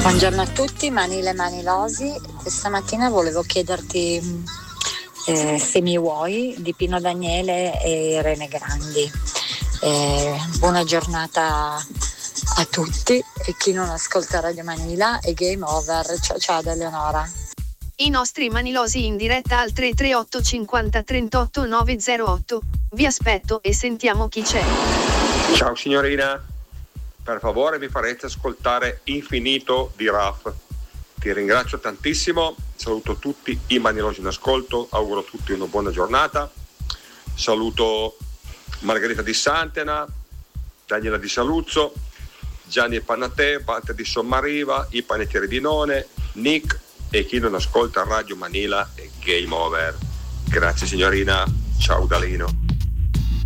Buongiorno a tutti, Manile Manilosi. Questa mattina volevo chiederti se mi vuoi di Pino Daniele e Irene Grandi. Buona giornata a tutti e chi non ascolta Radio Manila e Game Over. Ciao da Eleonora. I nostri manilosi in diretta al 338 50 38 908. Vi aspetto e sentiamo chi c'è. Ciao signorina, per favore mi farete ascoltare Infinito di Raf. Ti ringrazio tantissimo, saluto tutti i manilosi in ascolto, auguro a tutti una buona giornata. Saluto Margherita di Santena, Daniela di Saluzzo, Gianni e Panatè, Walter di Sommariva, i panettieri di None, Nick e chi non ascolta Radio Manila e Game Over. Grazie signorina, ciao Dalino.